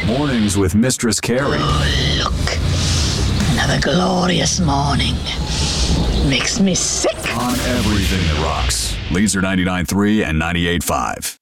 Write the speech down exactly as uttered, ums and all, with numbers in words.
Mornings with Mistress Carrie. Oh, look. Another glorious morning. Makes me sick. On everything that rocks. Laser ninety-nine point three and ninety-eight point five.